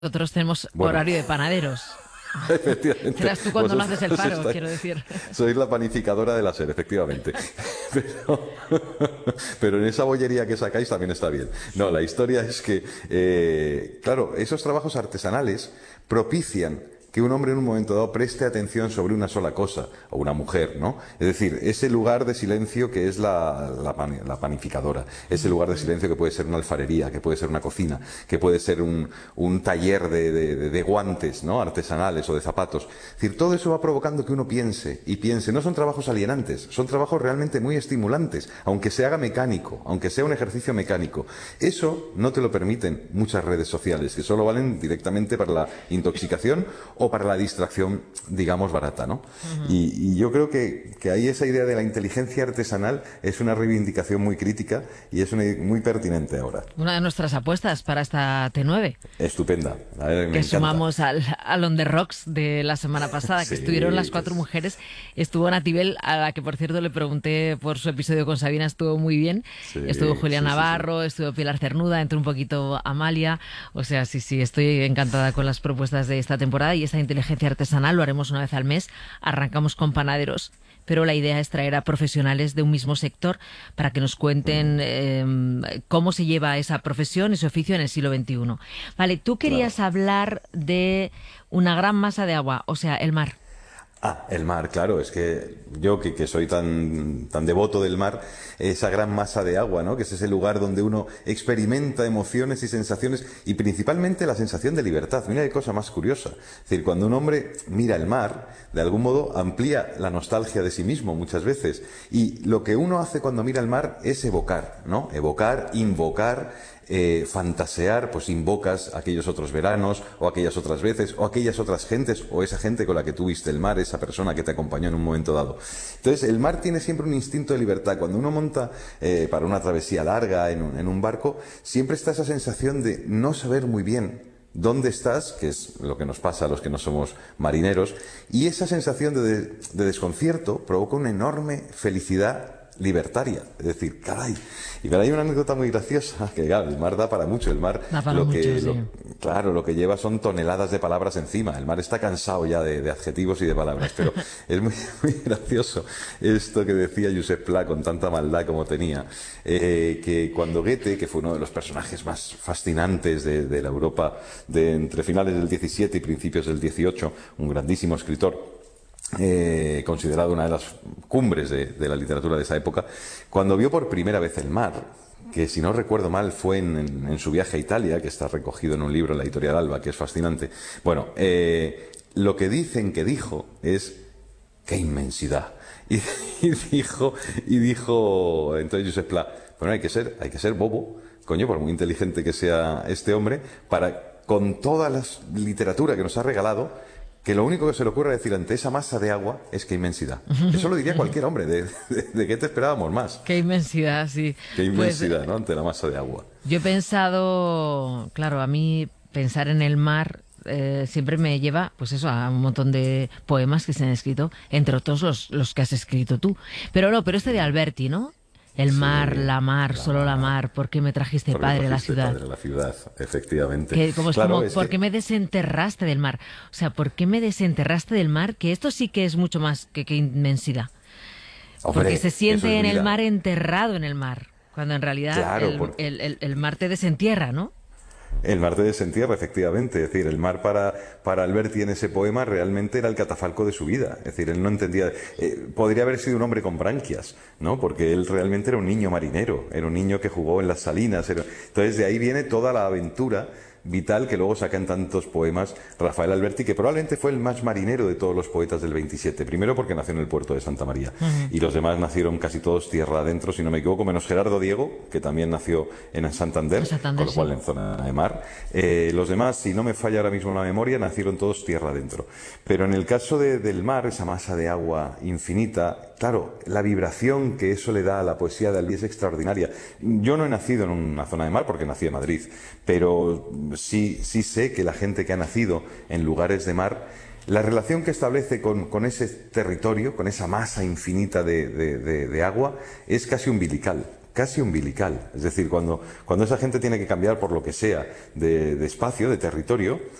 Nosotros tenemos Bueno, horario de panaderos. efectivamente, Serás tú cuando no haces el vosotros faro, quiero decir. sois la panificadora de la SER, efectivamente. Pero, pero en esa bollería que sacáis también está bien. No, la historia es que, claro, esos trabajos artesanales propician que un hombre en un momento dado preste atención sobre una sola cosa, o una mujer, ¿no? Es decir, ese lugar de silencio que es la panificadora, ese lugar de silencio que puede ser una alfarería, que puede ser una cocina, que puede ser un taller de guantes, ¿no? Artesanales o de zapatos. Es decir, todo eso va provocando que uno piense y piense. No son trabajos alienantes, son trabajos realmente muy estimulantes, aunque se haga mecánico, aunque sea un ejercicio mecánico. Eso no te lo permiten muchas redes sociales, que solo valen directamente para la intoxicación o para la distracción, digamos, barata, ¿no? Y yo creo que ahí esa idea de la inteligencia artesanal es una reivindicación muy crítica y es muy pertinente ahora. Una de nuestras apuestas para esta T9, Estupenda. A ver, me que encanta. sumamos al On The Rocks de la semana pasada, que Sí, estuvieron las cuatro pues, mujeres. Estuvo Natibel, a la que por cierto le pregunté por su episodio con Sabina, estuvo muy bien. Estuvo sí, Julia sí, sí, sí. Navarro, estuvo Pilar Cernuda, entró un poquito Amalia. O sea, sí, sí, estoy encantada con las propuestas de esta temporada y esta inteligencia artesanal lo haremos una vez al mes. Arrancamos con panaderos, pero la idea es traer a profesionales de un mismo sector para que nos cuenten cómo se lleva esa profesión, ese oficio en el siglo XXI. Vale, tú Claro. querías hablar de una gran masa de agua, o sea, el mar. Ah, el mar, claro, es que yo que soy tan devoto del mar, esa gran masa de agua, ¿no? Que es ese lugar donde uno experimenta emociones y sensaciones y principalmente la sensación de libertad. Mira qué cosa más curiosa. Es decir, cuando un hombre mira el mar, de algún modo amplía la nostalgia de sí mismo muchas veces. Y lo que uno hace cuando mira el mar es evocar, ¿no? Evocar, invocar, fantasear, pues invocas aquellos otros veranos o aquellas otras veces o aquellas otras gentes o esa gente con la que tuviste el mar, esa persona que te acompañó en un momento dado. Entonces, el mar tiene siempre un instinto de libertad. Cuando uno monta para una travesía larga en un barco, siempre está esa sensación de no saber muy bien dónde estás, que es lo que nos pasa a los que no somos marineros, y esa sensación de desconcierto provoca una enorme felicidad libertaria, es decir, caray. Y pero hay una anécdota muy graciosa, que claro, el mar da para mucho, el mar Da para mucho, sí. claro, lo que lleva son toneladas de palabras encima, el mar está cansado ya de adjetivos y de palabras, pero es muy, muy gracioso esto que decía Josep Pla con tanta maldad como tenía, que cuando Goethe, que fue uno de los personajes más fascinantes de la Europa de entre finales del 17 y principios del 18, un grandísimo escritor, considerado una de las cumbres de la literatura de esa época, cuando vio por primera vez el mar, que si no recuerdo mal fue en su viaje a Italia, que está recogido en un libro en la editorial Alba, que es fascinante. Bueno, lo que dicen que dijo es ¡qué inmensidad! Y, y dijo entonces Josep Pla, bueno, hay que ser bobo, coño, por muy inteligente que sea este hombre, para, con toda la literatura que nos ha regalado, que lo único que se le ocurre decir ante esa masa de agua es qué inmensidad. Eso lo diría cualquier hombre, de qué te esperábamos más. Qué inmensidad, sí. Qué Pues inmensidad, ¿no? Ante la masa de agua. yo he pensado, claro, a mí pensar en el mar siempre me lleva, pues eso, a un montón de poemas que se han escrito, entre otros los que has escrito tú. Pero no, pero este de Alberti, ¿no? El Sí, mar, la mar, la solo la mar. mar, ¿por qué me trajiste Porque padre a la trajiste ciudad? padre a la ciudad, efectivamente. Que como es Claro, como, es ¿por qué que, me desenterraste del mar? O sea, ¿por qué me desenterraste del mar? Que esto sí que es mucho más que inmensidad. Porque se hombre, eso es siente en el mar vida. enterrado en el mar, cuando en realidad Claro, el mar te desentierra, ¿no? el mar te desentierra, efectivamente. Es decir, el mar para Alberti en ese poema realmente era el catafalco de su vida. Es decir, él no entendía. Podría haber sido un hombre con branquias, ¿no? Porque él realmente era un niño marinero, era un niño que jugó en las salinas. Entonces, de ahí viene toda la aventura vital que luego saca en tantos poemas Rafael Alberti, que probablemente fue el más marinero de todos los poetas del 27. Primero porque nació en el puerto de Santa María y los demás nacieron casi todos tierra adentro, si no me equivoco, menos Gerardo Diego, que también nació en En Santander, Santander, con lo cual sí. en zona de mar. Los demás, si no me falla ahora mismo la memoria, nacieron todos tierra adentro. Pero en el caso del mar, esa masa de agua infinita, claro, la vibración que eso le da a la poesía de Alberti es extraordinaria. Yo no he nacido en una zona de mar porque nací en Madrid, pero sí sé que la gente que ha nacido en lugares de mar, la relación que establece con ese territorio, con esa masa infinita de agua, es casi umbilical. casi umbilical. Es decir, cuando esa gente tiene que cambiar por lo que sea de espacio, de territorio,